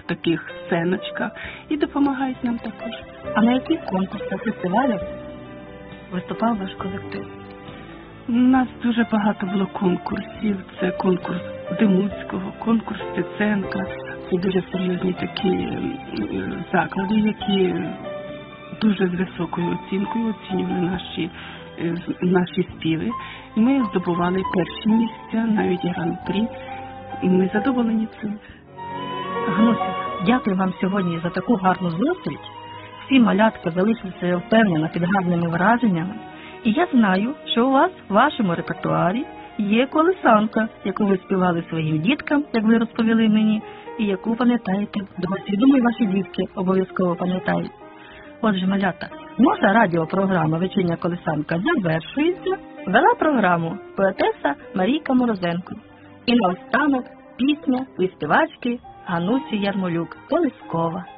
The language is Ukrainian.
таких сценочках і допомагають нам також. А на яких конкурсах, фестивалях виступав ваш колектив? У нас дуже багато було конкурсів. Це конкурс Демуцького, конкурс Стеценка. Це дуже серйозні такі заклади, які дуже з високою оцінкою оцінювали наші співи. Ми здобували перші місця, навіть гран-прі. І ми задоволені цим. Ганусю, дякую вам сьогодні за таку гарну зустріч. Всі малятки залишилися, я впевнена, під гарними враженнями. І я знаю, що у вас в вашому репертуарі є колисанка, яку ви співали своїм діткам, як ви розповіли мені, і яку пам'ятаєте досі. Думаю, ваші дітки обов'язково пам'ятають. Отже, малята, наша радіопрограма «Вечірня колисанка» завершується. Вела програму поетеса Марійка Морозенко. І наостанок пісня від співачки Ганусі Ярмолюк «Колискова».